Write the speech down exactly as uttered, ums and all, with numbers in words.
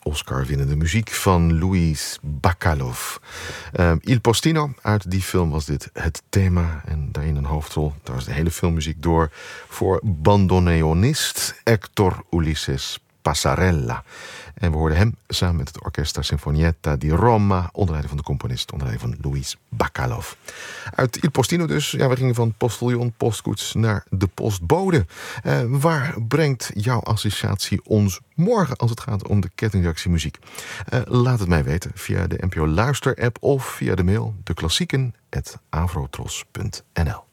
Oscar-winnende muziek van Luis Bacalov. Uh, Il Postino, uit die film was dit het thema. En daarin een hoofdrol, daar was de hele filmmuziek door, voor bandoneonist Hector Ulises Passarella. En we hoorden hem samen met het Orchestra Sinfonietta di Roma, onder leiding van de componist, onder leiding van Luis Bacalov. Uit Il Postino dus, ja, we gingen van postiljon, postkoets naar de postbode. Uh, waar brengt jouw associatie ons morgen als het gaat om de kettingreactiemuziek? Uh, laat het mij weten via de N P O Luister-app of via de mail deklassieken apenstaartje avrotros punt n l.